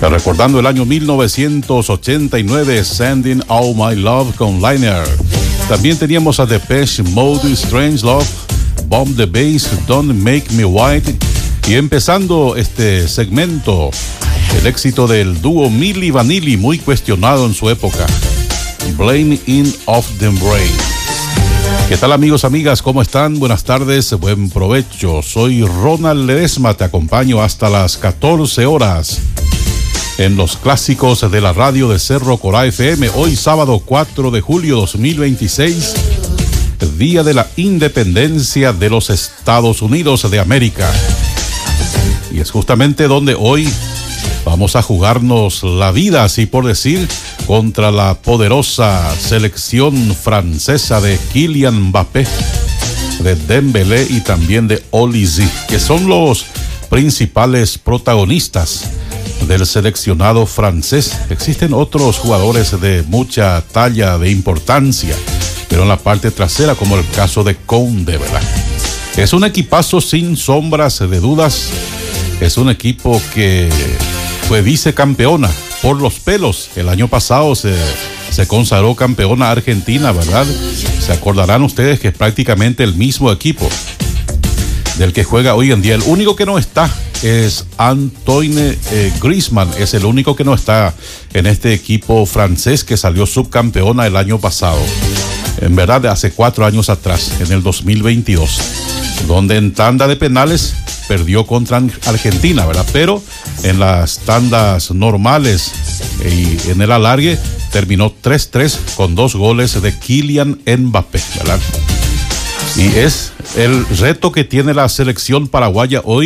Recordando el año 1989, Sending All My Love con Liner. También teníamos a Depeche Mode, Strange Love, Bomb the Bass, Don't Make Me White. Y empezando este segmento, el éxito del dúo Milli Vanilli, muy cuestionado en su época, Blame In of the Brain. ¿Qué tal, amigos, amigas? ¿Cómo están? Buenas tardes, buen provecho. Soy Ronald Ledesma, te acompaño hasta las 14 horas en los clásicos de la radio de Cerro Corá FM. Hoy sábado 4 de julio 2026, Día de la Independencia de los Estados Unidos de América. Y es justamente donde hoy vamos a jugarnos la vida, así por decir, contra la poderosa selección francesa de Kylian Mbappé, de Dembélé y también de Olise, que son los principales protagonistas del seleccionado francés. Existen otros jugadores de mucha talla, de importancia, pero en la parte trasera, como el caso de Koundé, ¿verdad? Es un equipazo sin sombras de dudas. Es un equipo que fue vicecampeona por los pelos. El año pasado se consagró campeona Argentina, ¿verdad? Se acordarán ustedes que es prácticamente el mismo equipo del que juega hoy en día. El único que no está es Antoine Griezmann. Es el único que no está en este equipo francés que salió subcampeona el año pasado. En verdad, de hace 4 años atrás, en el 2022, donde en tanda de penales perdió contra Argentina, ¿verdad? Pero en las tandas normales y en el alargue terminó 3-3 con 2 goles de Kylian Mbappé, ¿verdad? Y es el reto que tiene la selección paraguaya hoy.